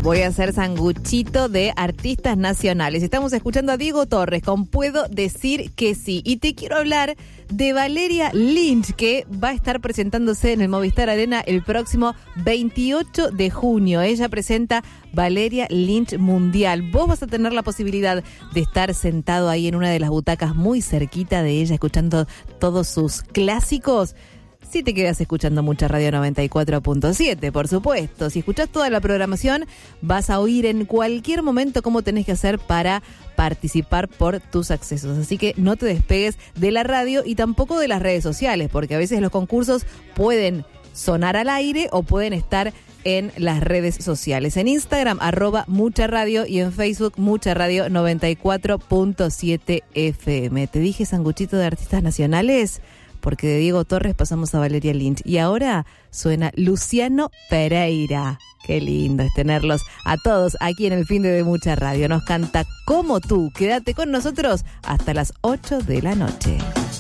Voy a hacer sanguchito de artistas nacionales. Estamos escuchando a Diego Torres con Puedo Decir Que Sí. Y te quiero hablar de Valeria Lynch, que va a estar presentándose en el Movistar Arena el próximo 28 de junio. Ella presenta Valeria Lynch Mundial. Vos vas a tener la posibilidad de estar sentado ahí en una de las butacas muy cerquita de ella, escuchando todos sus clásicos. Si te quedas escuchando mucha Radio 94.7, por supuesto. Si escuchás toda la programación, vas a oír en cualquier momento cómo tenés que hacer para participar por tus accesos. Así que no te despegues de la radio y tampoco de las redes sociales, porque a veces los concursos pueden sonar al aire o pueden estar en las redes sociales. En Instagram, @mucharadio, y en Facebook, Mucha Radio 94.7 FM. Te dije sanguchito de artistas nacionales, porque de Diego Torres pasamos a Valeria Lynch. Y ahora suena Luciano Pereira. Qué lindo es tenerlos a todos aquí en el fin de Mucha Radio. Nos canta Como Tú. Quédate con nosotros hasta las 8 de la noche.